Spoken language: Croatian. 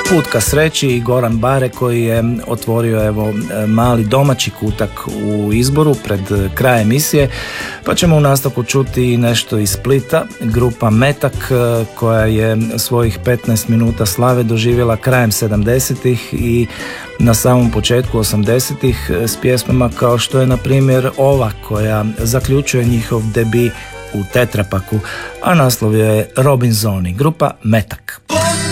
Put ka sreći i Goran Bare koji je otvorio mali domaći kutak u izboru pred kraj emisije, pa ćemo u nastavku čuti nešto iz Splita, grupa Metak koja je svojih 15 minuta slave doživjela krajem 70-ih i na samom početku 80-ih s pjesmama kao što je na primjer ova koja zaključuje njihov debi u Tetrapaku, a naslov je Robinzoni, grupa Metak.